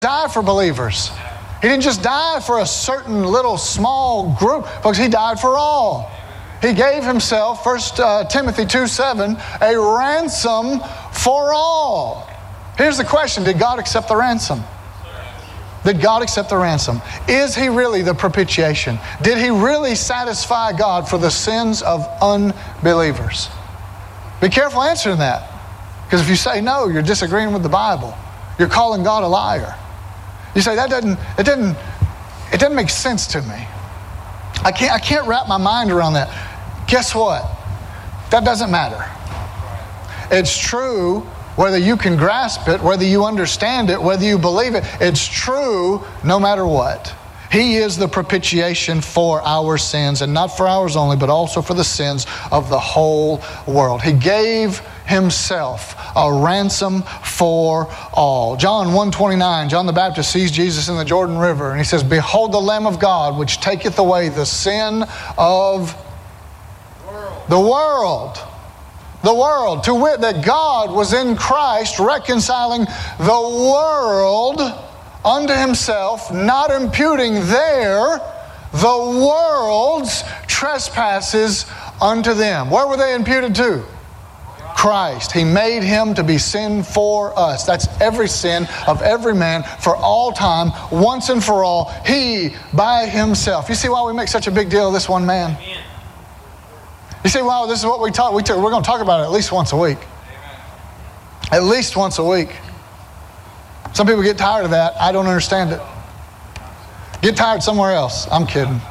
die for believers. He didn't just die for a certain little small group. Folks, he died for all. He gave himself, 1 Timothy 2:7, a ransom for all. Here's the question, did God accept the ransom? Did God accept the ransom? Is he really the propitiation? Did he really satisfy God for the sins of unbelievers? Be careful answering that. Because if you say no, you're disagreeing with the Bible. You're calling God a liar. You say, it doesn't make sense to me. I can't wrap my mind around that. Guess what? That doesn't matter. It's true whether you can grasp it, whether you understand it, whether you believe it. It's true no matter what. He is the propitiation for our sins, and not for ours only, but also for the sins of the whole world. He gave himself a ransom for all. John 1:29, John the Baptist sees Jesus in the Jordan River, and he says, "Behold the Lamb of God, which taketh away the sin of the world." The world, to wit, that God was in Christ reconciling the world unto himself, not imputing the world's trespasses unto them. Where were they imputed to? Christ. He made him to be sin for us. That's every sin of every man for all time, once and for all. He by himself. You see why we make such a big deal of this one man? You say, well, this is what we talk. We're going to talk about it at least once a week. At least once a week. Some people get tired of that. I don't understand it. Get tired somewhere else. I'm kidding.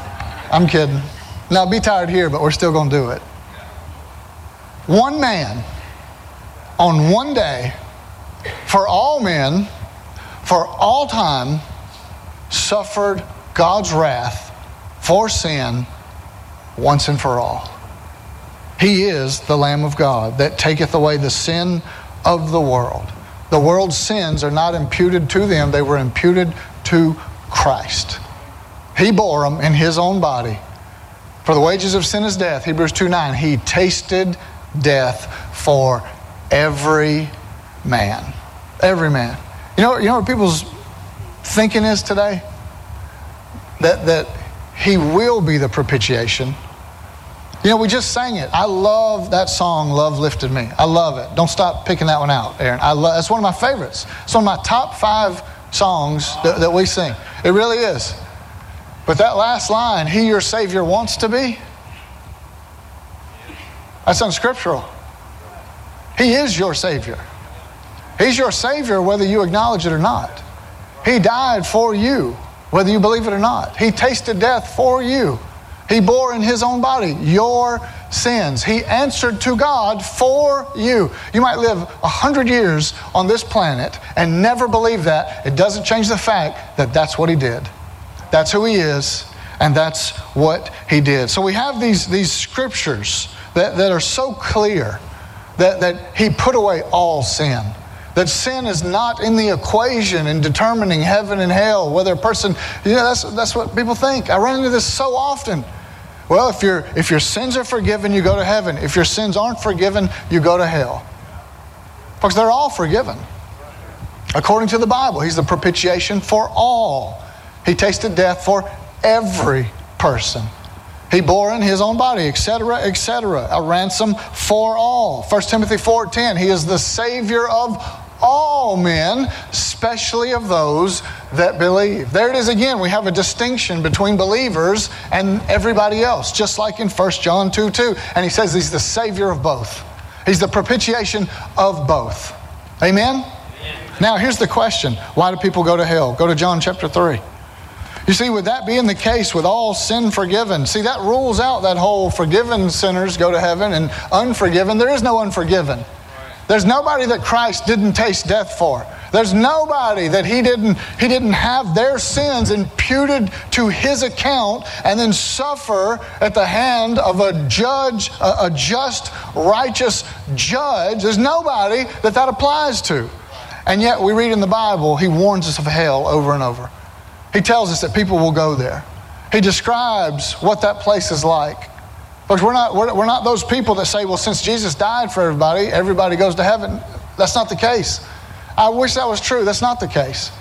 Now, be tired here, but we're still going to do it. One man on one day for all men, for all time, suffered God's wrath for sin once and for all. He is the Lamb of God that taketh away the sin of the world. The world's sins are not imputed to them. They were imputed to Christ. He bore them in his own body. For the wages of sin is death. Hebrews 2:9. He tasted death for every man. Every man. You know what people's thinking is today? That he will be the propitiation. You know, we just sang it. I love that song, Love Lifted Me. I love it. Don't stop picking that one out, Aaron. It's one of my favorites. It's one of my top 5 songs that we sing. It really is. But that last line, he your Savior wants to be, that's unscriptural. He is your Savior. He's your Savior whether you acknowledge it or not. He died for you, whether you believe it or not. He tasted death for you. He bore in his own body your sins. He answered to God for you. You might live 100 years on this planet and never believe that. It doesn't change the fact that that's what he did. That's who he is, and that's what he did. So we have these scriptures that are so clear that he put away all sin. That sin is not in the equation in determining heaven and hell, whether a person, that's what people think. I run into this so often. Well, if your sins are forgiven, you go to heaven. If your sins aren't forgiven, you go to hell. Folks, they're all forgiven. According to the Bible, he's the propitiation for all. He tasted death for every person. He bore in his own body, etc., etc. A ransom for all. 1 Timothy 4:10, he is the Savior of all men, especially of those that believe. There it is again. We have a distinction between believers and everybody else, just like in 1 John 2:2. And he says he's the Savior of both. He's the propitiation of both. Amen? Now, here's the question. Why do people go to hell? Go to John chapter 3. You see, with that being the case, with all sin forgiven, see, that rules out that whole forgiven sinners go to heaven and unforgiven. There is no unforgiven. There's nobody that Christ didn't taste death for. There's nobody that he didn't have their sins imputed to his account and then suffer at the hand of a judge, a just, righteous judge. There's nobody that applies to. And yet we read in the Bible, he warns us of hell over and over. He tells us that people will go there. He describes what that place is like. Folks, we're not those people that say, well, since Jesus died for everybody goes to heaven. That's not the case. I wish that was true. That's not the case.